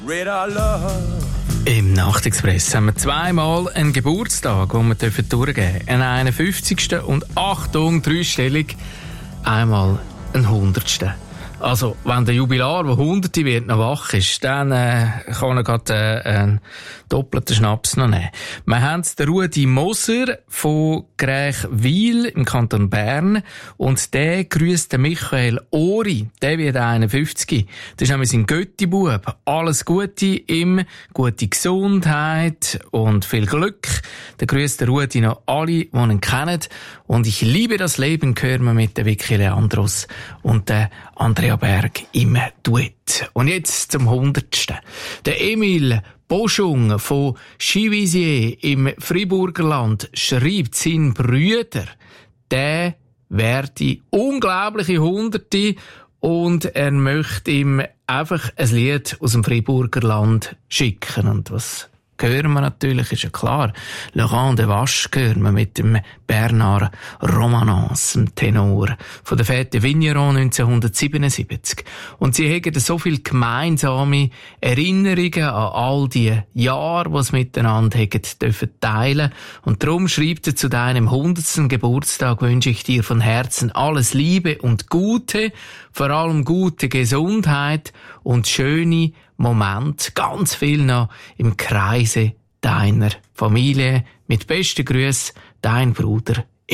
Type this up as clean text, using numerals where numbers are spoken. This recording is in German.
Im Nachtexpress haben wir zweimal einen Geburtstag, den wir durchgeben dürfen. Einen 51. und Achtung, dreistellig, einmal einen 100. Also, wenn der Jubilar, der 100 wird, noch wach ist, dann kann er gerade einen doppelten Schnaps noch nehmen. Wir haben den Rudi Moser von Grächwil im Kanton Bern und der grüsst den Michael Ori. Der wird 51. Das ist nämlich sein Götti-Bub. Alles Gute ihm, gute Gesundheit und viel Glück. Der grüsst der Rudi noch alle, die ihn kennen. Und ich liebe das Leben, hören wir mit der Vicky Leandros und der Andrea Berg im Duett. Und jetzt zum 100. Der Emil Boschung von Chivisier im Friburgerland schreibt, sein Brüder, der werde unglaubliche 100 und er möchte ihm einfach ein Lied aus dem Friburgerland schicken. Und was hören wir natürlich, ist ja klar. Laurent de Vache hören wir mit dem Bernard Romanens, dem Tenor von der Fête Vigneron 1977. Und sie haben so viele gemeinsame Erinnerungen an all die Jahre, die sie miteinander dürfen teilen. Und darum schreibt er, zu deinem 100. Geburtstag wünsche ich dir von Herzen alles Liebe und Gute, vor allem gute Gesundheit und schöne Moment, ganz viel noch im Kreise deiner Familie. Mit besten Grüßen, dein Bruder